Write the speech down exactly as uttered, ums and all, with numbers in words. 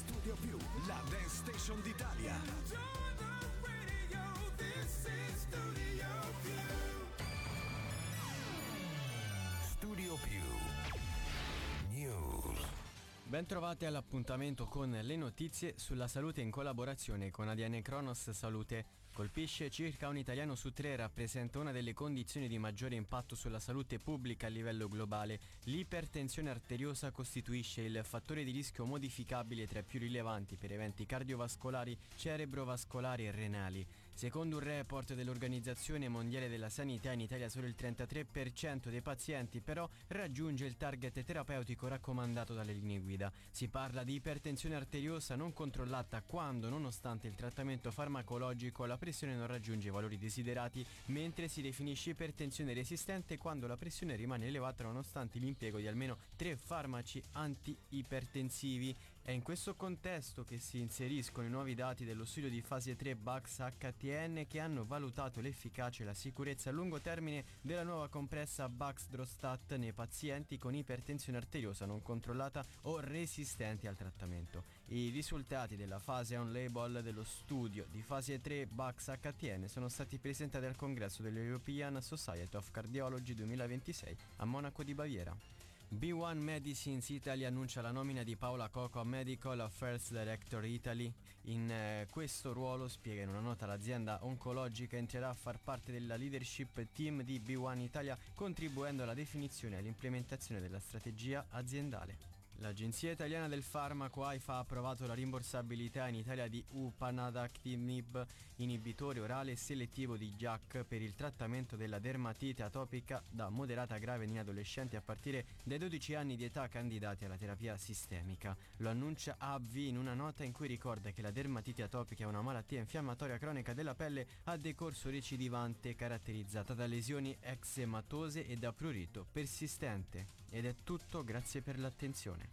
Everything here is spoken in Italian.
Studio Più, la dance station d'Italia. Studio Più News. Bentrovati all'appuntamento con le notizie sulla salute in collaborazione con A D N Cronos Salute. Colpisce circa un italiano su tre e rappresenta una delle condizioni di maggiore impatto sulla salute pubblica a livello globale. L'ipertensione arteriosa costituisce il fattore di rischio modificabile tra i più rilevanti per eventi cardiovascolari, cerebrovascolari e renali. Secondo un report dell'Organizzazione Mondiale della Sanità, in Italia solo il trentatré per cento dei pazienti però raggiunge il target terapeutico raccomandato dalle linee guida. Si parla di ipertensione arteriosa non controllata quando, nonostante il trattamento farmacologico, la pressione non raggiunge i valori desiderati, mentre si definisce ipertensione resistente quando la pressione rimane elevata nonostante l'impiego di almeno tre farmaci anti-ipertensivi. È in questo contesto che si inseriscono i nuovi dati dello studio di fase tre Bugs H T N che hanno valutato l'efficacia e la sicurezza a lungo termine della nuova compressa Baxdrostat nei pazienti con ipertensione arteriosa non controllata o resistenti al trattamento. I risultati della fase on-label dello studio di fase tre Bugs H T N sono stati presentati al congresso dell'European Society of Cardiology duemilaventisei a Monaco di Baviera. B uno Medicines Italy annuncia la nomina di Paola Coco a Medical Affairs Director Italy. In eh, questo ruolo, spiega in una nota l'azienda oncologica, entrerà a far parte della leadership team di B uno Italia, contribuendo alla definizione e all'implementazione della strategia aziendale. L'Agenzia Italiana del Farmaco AIFA ha approvato la rimborsabilità in Italia di Upanadactinib, inibitore orale selettivo di J A K per il trattamento della dermatite atopica da moderata a grave in adolescenti a partire dai dodici anni di età candidati alla terapia sistemica. Lo annuncia A V in una nota in cui ricorda che la dermatite atopica è una malattia infiammatoria cronica della pelle a decorso recidivante caratterizzata da lesioni eczematose e da prurito persistente. Ed è tutto, grazie per l'attenzione.